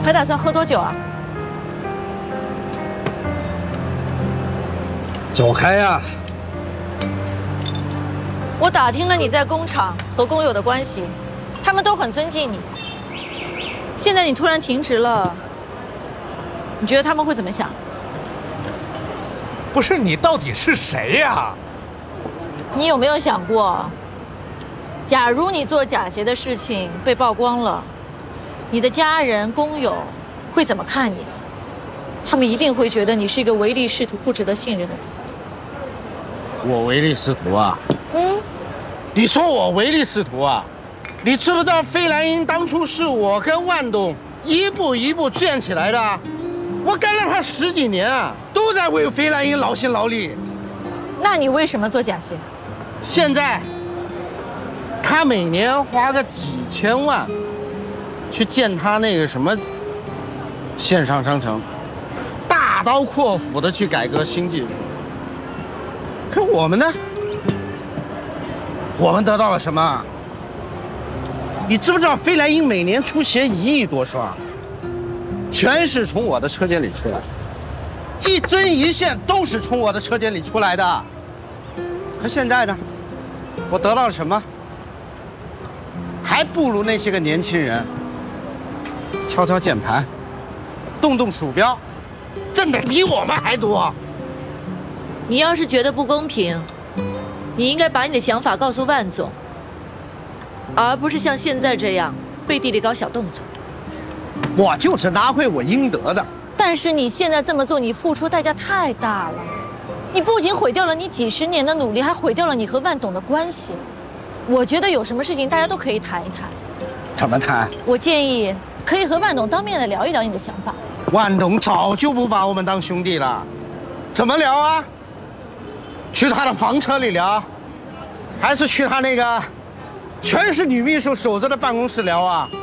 还打算喝多久啊？ 走开呀！ 我打听了你在工厂和工友的关系，他们都很尊敬你。现在你突然停职了，你觉得他们会怎么想？ 不是你到底是谁呀？ 你有没有想过，假如你做假鞋的事情被曝光了，你的家人、工友会怎么看你？他们一定会觉得你是一个唯利是图、不值得信任的人。 我唯利是图啊？你说我唯利是图啊？你知不知道飞蓝鹰当初是我跟万董一步一步建起来的？我干了他10几年啊，都在为飞蓝鹰劳心劳力。 那你为什么做假鞋？ 现在他每年花个几千万去建他那个什么线上商城，大刀阔斧的去改革新技术。可我们呢？我们得到了什么？你知不知道飞蓝鹰每年出鞋1亿多双，全是从我的车间里出来，一针一线都是从我的车间里出来的。可现在呢，我得到了什么？还不如那些个年轻人敲敲键盘，动动鼠标，挣的比我们还多。 你要是觉得不公平，你应该把你的想法告诉万总，而不是像现在这样背地里搞小动作。 我就是拿回我应得的。 但是你现在这么做，你付出代价太大了。你不仅毁掉了你几10年的努力，还毁掉了你和万董的关系。我觉得有什么事情大家都可以谈一谈。 怎么谈？ 我建议可以和万董当面的聊一聊你的想法。 万董早就不把我们当兄弟了，怎么聊啊？去他的房车里聊，还是去他那个全是女秘书守着的办公室聊啊？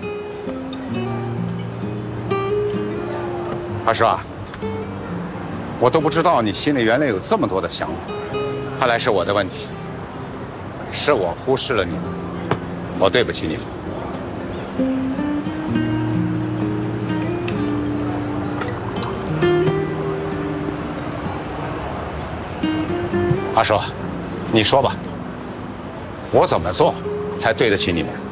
阿叔啊，我都不知道你心里原来有这么多的想法，看来是我的问题，是我忽视了你们，我对不起你们。阿叔，你说吧，我怎么做才对得起你们？